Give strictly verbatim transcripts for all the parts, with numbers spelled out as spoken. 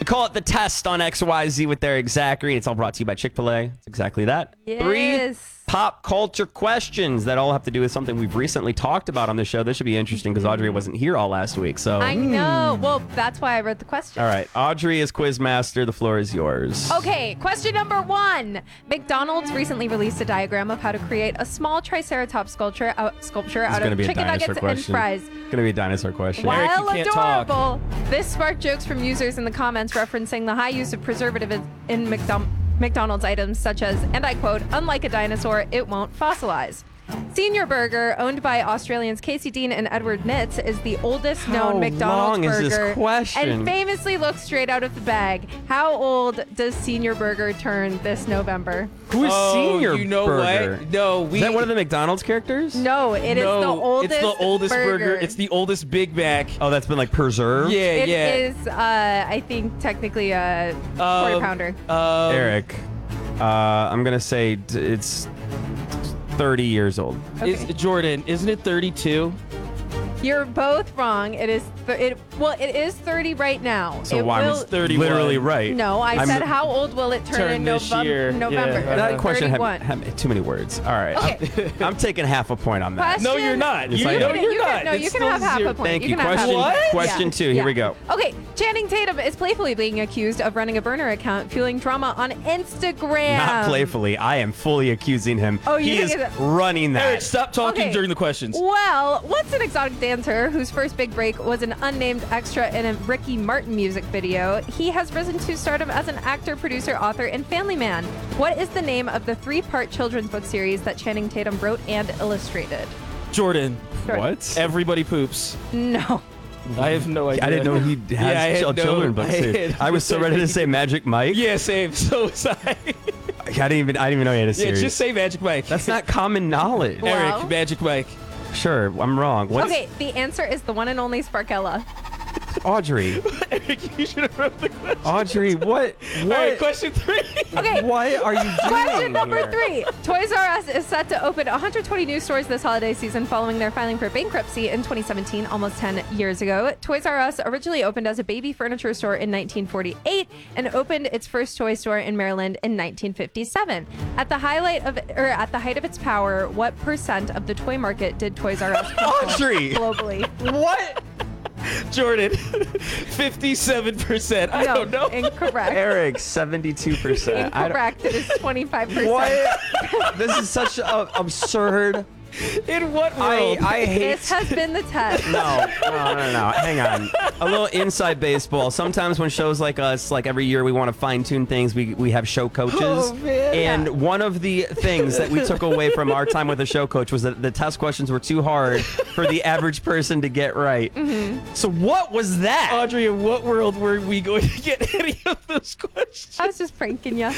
We call it the test on X Y Z with Eric Zachary. It's all brought to you by Chick-fil-A. It's exactly that. Yes. Three pop culture questions that all have to do with something we've recently talked about on the show. This should be interesting because Audrey wasn't here all last week. So I know. Well, that's why I wrote the question. all right, Audrey is quiz master. The floor is yours. Okay, question number one. McDonald's recently released a diagram of how to create a small triceratops sculpture out, sculpture It's out gonna of be a chicken dinosaur nuggets question. and fries. It's gonna be a dinosaur question. Eric, you While can't talk. adorable, this sparked jokes from users in the comments referencing the high use of preservative in McDonald's. McDonald's items such as, and I quote, unlike a dinosaur, it won't fossilize. Senior Burger, owned by Australians Casey Dean and Edward Nitz, is the oldest known How McDonald's long is burger this question? and famously looks straight out of the bag. How old does Senior Burger turn this November? Who is Oh, Senior you know Burger? what? No, we. Is that one of the McDonald's characters? No, it is no, the oldest It's the oldest burger. burger. It's the oldest Big Mac. Oh, that's been like preserved? Yeah, It yeah. is, uh, I think, technically a quarter Um, pounder. Um, Eric, uh, I'm gonna say d- it's thirty years old. Is, Jordan, isn't it thirty-two? You're both wrong. It is, th- it well, it is thirty right now. So it why will, was thirty-one. literally right? No, I I'm- said how old will it turn, Turn in this Novem- year. November? Yeah. That question had, thirty-one. had too many words. All right, Okay. I'm, I'm taking half a point on that. Question- No, you're not. Yes, You, I am. no, You can- you're you can- not. No, It's you can still have half zero. a point. Thank you. can have half Question, a point. What? question Yeah. two. Here Yeah. we go. Okay, Channing Tatum is playfully being accused of running a burner account, fueling drama on Instagram. Not playfully. I am fully accusing him. Oh, you he think is it's- running that. Eric, stop talking Okay. during the questions. Well, what's an exotic dancer whose first big break was an unnamed extra in a Ricky Martin music video? He has risen to stardom as an actor, producer, author, and family man. What is the name of the three-part children's book series that Channing Tatum wrote and illustrated? Jordan, What? everybody poops. No. I have no idea. I didn't know he has Yeah, I had chil- no- children books. I too. had I was so ready to say Magic Mike. Yeah, same. So was I. I didn't even. I didn't even know he had a Yeah, series. just say Magic Mike. That's not common knowledge. Well- Eric, Magic Mike. Sure, I'm wrong. What's Okay, the answer is the one and only Sparkella. Audrey? Eric, you should have wrote the question. Audrey, what? All right, What? question three. Okay. What are you doing? Question number here? three. Toys R Us is set to open one hundred twenty new stores this holiday season following their filing for bankruptcy in twenty seventeen, almost ten years ago. Toys R Us originally opened as a baby furniture store in nineteen forty-eight and opened its first toy store in Maryland in nineteen fifty-seven. At the highlight of or at the height of its power, what percent of the toy market did Toys R Us control Audrey! globally? What? Jordan, fifty-seven percent. I no, don't know. incorrect. Eric, seventy-two percent. Incorrect. It is twenty-five percent. What? This is such a absurd. In what I world? I hate. This has been the test. No, no, no, no. Hang on. A little inside baseball. Sometimes when shows like us, like every year, we want to fine tune things. We we have show coaches, Oh, man. and one of the things that we took away from our time with the show coach was that the test questions were too hard for the average person to get right. So what was that? Audrey, in what world were we going to get any of those questions? I was just pranking you.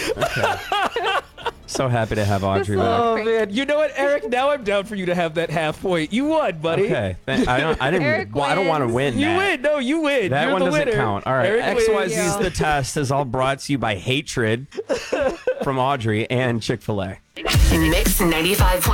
So happy to have Audrey little- back. Oh Frank. man, you know what, Eric? Now I'm down for you to have that half point. You won, buddy. Okay, Th- I don't. I didn't. Eric well, I don't want to wins. win. You that. win. No, you win. That You're one the doesn't winner. count. All right, Eric X Y wins. Z is the test is all brought to you by Hatred from Audrey and Chick-fil-A. Mix ninety-five point